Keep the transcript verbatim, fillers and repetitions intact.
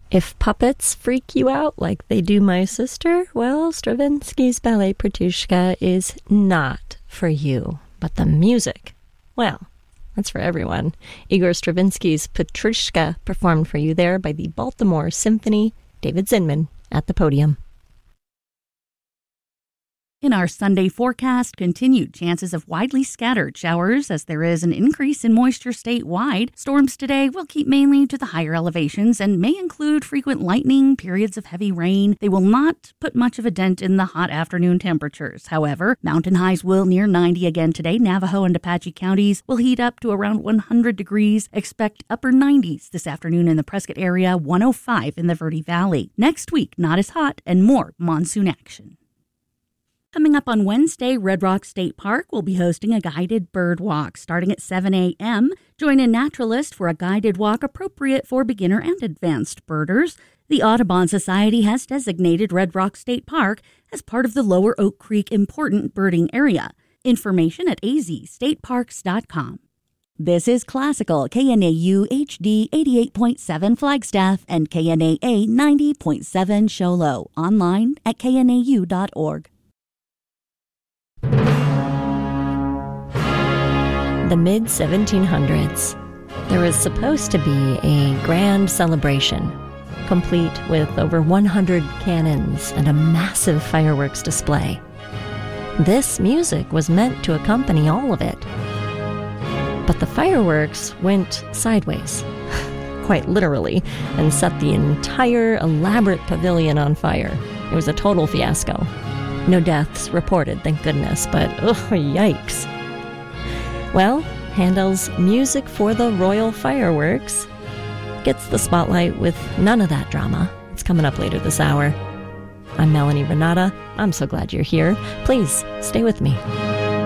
If puppets freak you out like they do my sister, well, Stravinsky's Ballet Petrushka is not for you. But the music, well, that's for everyone. Igor Stravinsky's Petrushka performed for you there by the Baltimore Symphony. David Zinman at the podium. In our Sunday forecast, continued chances of widely scattered showers as there is an increase in moisture statewide. Storms today will keep mainly to the higher elevations and may include frequent lightning, periods of heavy rain. They will not put much of a dent in the hot afternoon temperatures. However, mountain highs will near ninety again today. Navajo and Apache counties will heat up to around one hundred degrees. Expect upper nineties this afternoon in the Prescott area, one oh five in the Verde Valley. Next week, not as hot and more monsoon action. Coming up on Wednesday, Red Rock State Park will be hosting a guided bird walk starting at seven a.m. Join a naturalist for a guided walk appropriate for beginner and advanced birders. The Audubon Society has designated Red Rock State Park as part of the Lower Oak Creek Important Birding Area. Information at a z state parks dot com. This is Classical K N A U H D eighty-eight point seven Flagstaff and K N A A ninety point seven Show Low. Online at k n a u dot org. The mid seventeen hundreds. There was supposed to be a grand celebration, complete with over one hundred cannons and a massive fireworks display. This music was meant to accompany all of it. But the fireworks went sideways, quite literally, and set the entire elaborate pavilion on fire. It was a total fiasco. No deaths reported, thank goodness, but ugh, yikes. Well, Handel's Music for the Royal Fireworks gets the spotlight with none of that drama. It's coming up later this hour. I'm Melanie Renata. I'm so glad you're here. Please stay with me.